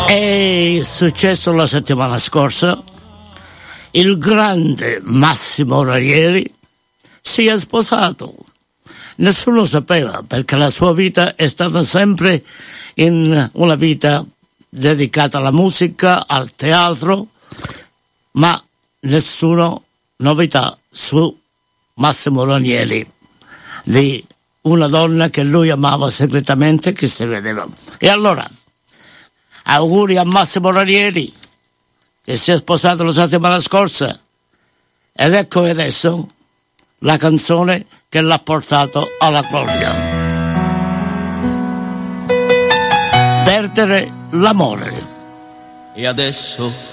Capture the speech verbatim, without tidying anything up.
È successo la settimana scorsa, il grande Massimo Ranieri si è sposato. Nessuno sapeva, perché la sua vita è stata sempre in una vita dedicata alla musica, al teatro, ma nessuna novità su Massimo Ranieri, di una donna che lui amava segretamente, che si vedeva. E allora, auguri a Massimo Ranieri, che si è sposato la settimana scorsa, ed ecco adesso la canzone che l'ha portato alla gloria. Perdere l'amore. E adesso